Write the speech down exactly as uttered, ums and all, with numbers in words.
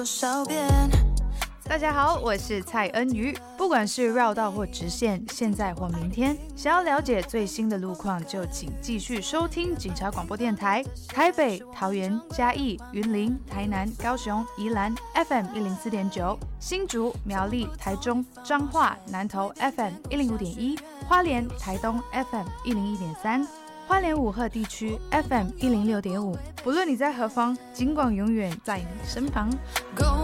大家好，我是蔡恩瑜。不管是绕道或直线，现在或明天，想要了解最新的路况，就请继续收听警察广播电台。台北、桃园、嘉义、云林、台南、高雄、宜兰 F M 一零四点九，新竹、苗栗、台中、彰化、南投 F M 一零五点一，花莲、台东 F M 一零一点三。花莲武鹤地区 F M 一零六点五，不论你在何方，警广永远在你身旁。